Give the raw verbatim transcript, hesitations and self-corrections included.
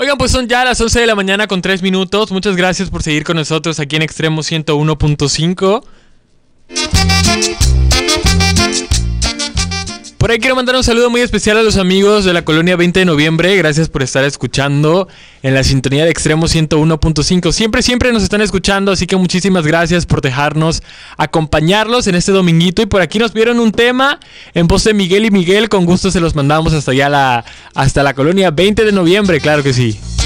Oigan, pues son ya las once de la mañana con tres minutos. Muchas gracias por seguir con nosotros aquí en Extremo ciento uno punto cinco. Por ahí quiero mandar un saludo muy especial a los amigos de la colonia veinte de noviembre. Gracias por estar escuchando en la sintonía de Extremo ciento uno punto cinco. Siempre, siempre nos están escuchando, así que muchísimas gracias por dejarnos acompañarlos en este dominguito. Y por aquí nos vieron un tema en voz de Miguel y Miguel. Con gusto se los mandamos hasta allá la, hasta la colonia veinte de noviembre, claro que sí.